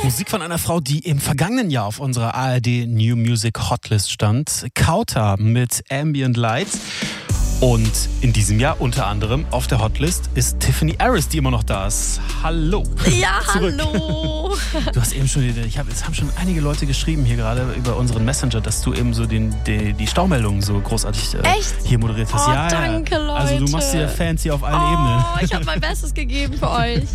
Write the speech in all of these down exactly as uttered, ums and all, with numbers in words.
Musik von einer Frau, die im vergangenen Jahr auf unserer A R D New Music Hotlist stand. Kauta mit Ambient Lights. Und in diesem Jahr unter anderem auf der Hotlist ist Tiffany Aris, die immer noch da ist. Hallo. Ja, Zurück. Hallo. Du hast eben schon, ich hab, es haben schon einige Leute geschrieben hier gerade über unseren Messenger, dass du eben so den, die, die Staumeldungen so großartig äh, hier moderiert hast. Oh, ja, danke, Leute. Also du machst dir Fans hier auf allen oh, Ebenen. Ich habe mein Bestes gegeben für euch.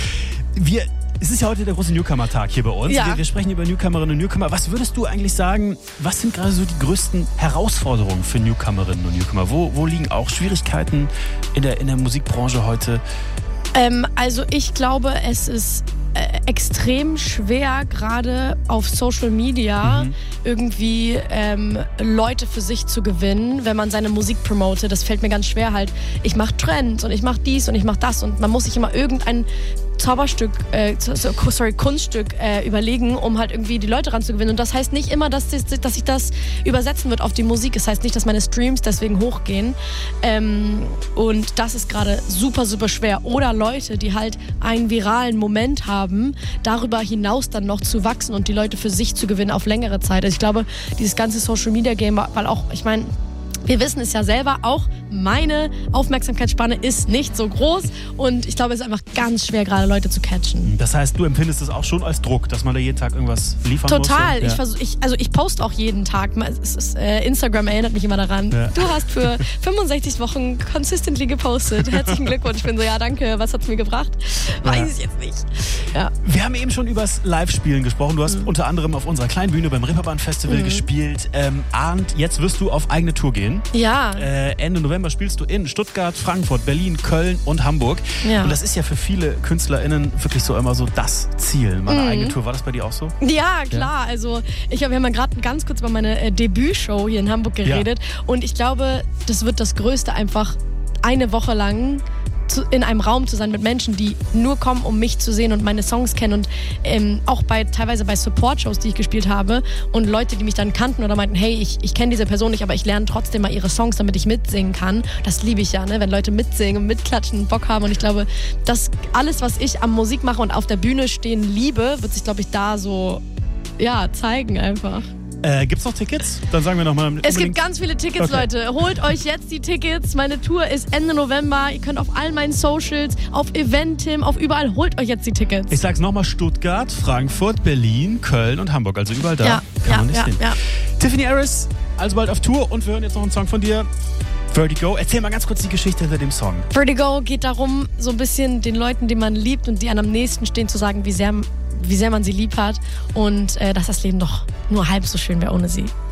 Wir, es ist ja heute der große Newcomer-Tag hier bei uns. Ja. Wir, wir sprechen über Newcomerinnen und Newcomer. Was würdest du eigentlich sagen, was sind gerade so die größten Herausforderungen für Newcomerinnen und Newcomer? Wo, wo liegen auch Schwierigkeiten in der, in der Musikbranche heute? Ähm, also ich glaube, es ist äh, extrem schwer, gerade auf Social Media mhm. irgendwie ähm, Leute für sich zu gewinnen, wenn man seine Musik promotet. Das fällt mir ganz schwer halt. Ich mache Trends und ich mache dies und ich mache das und man muss sich immer irgendein Zauberstück, äh, sorry, Kunststück äh, überlegen, um halt irgendwie die Leute ranzugewinnen. Und das heißt nicht immer, dass, das, dass sich das übersetzen wird auf die Musik. Das heißt nicht, dass meine Streams deswegen hochgehen. Ähm, und das ist gerade super, super schwer. Oder Leute, die halt einen viralen Moment haben, darüber hinaus dann noch zu wachsen und die Leute für sich zu gewinnen auf längere Zeit. Also ich glaube, dieses ganze Social-Media-Game, weil auch, ich meine, wir wissen es ja selber, auch meine Aufmerksamkeitsspanne ist nicht so groß und ich glaube, es ist einfach ganz schwer, gerade Leute zu catchen. Das heißt, du empfindest es auch schon als Druck, dass man da jeden Tag irgendwas liefern muss? Total. Ja. Ich versuch, ich, also ich poste auch jeden Tag. Es ist, äh, Instagram erinnert mich immer daran. Ja. Du hast für fünfundsechzig Wochen consistently gepostet. Herzlichen Glückwunsch. Ich bin so, ja danke, was hat's mir gebracht? Weiß ja. ich jetzt nicht. Ja. Wir haben eben schon übers Live-Spielen gesprochen. Du hast mhm. unter anderem auf unserer kleinen Bühne beim Reeperbahn-Festival mhm. gespielt. Ähm, und jetzt wirst du auf eigene Tour gehen. Ja. Äh, Ende November spielst du in Stuttgart, Frankfurt, Berlin, Köln und Hamburg. Ja. Und das ist ja für viele KünstlerInnen wirklich so immer so das Ziel, meine mhm. eigene Tour. War das bei dir auch so? Ja, klar. Ja. Also ich, wir haben ja gerade ganz kurz über meine äh, Debütshow hier in Hamburg geredet. Ja. Und ich glaube, das wird das Größte, einfach eine Woche lang zu, in einem Raum zu sein mit Menschen, die nur kommen, um mich zu sehen und meine Songs kennen. Und ähm, auch bei teilweise bei Support-Shows, die ich gespielt habe und Leute, die mich dann kannten oder meinten, hey, ich, ich kenne diese Person nicht, aber ich lerne trotzdem mal ihre Songs, damit ich mitsingen kann. Das liebe ich ja, ne? Wenn Leute mitsingen und mitklatschen und Bock haben. Und ich glaube, das alles, was ich am Musik mache und auf der Bühne stehen liebe, wird sich, glaube ich, da so ja, zeigen einfach. Äh, gibt's noch Tickets? Dann sagen wir nochmal. Es gibt ganz viele Tickets, okay. Leute. Holt euch jetzt die Tickets. Meine Tour ist Ende November. Ihr könnt auf all meinen Socials, auf Eventim, auf überall, holt euch jetzt die Tickets. Ich sag's nochmal, Stuttgart, Frankfurt, Berlin, Köln und Hamburg. Also überall da ja, kann ja, man nicht ja, sehen. Ja. Tiffany Aris, also bald auf Tour und wir hören jetzt noch einen Song von dir. Vertigo. Erzähl mal ganz kurz die Geschichte hinter dem Song. Vertigo geht darum, so ein bisschen den Leuten, die man liebt und die einem am nächsten stehen, zu sagen, wie sehr, wie sehr man sie lieb hat und äh, dass das Leben doch nur halb so schön wäre ohne sie.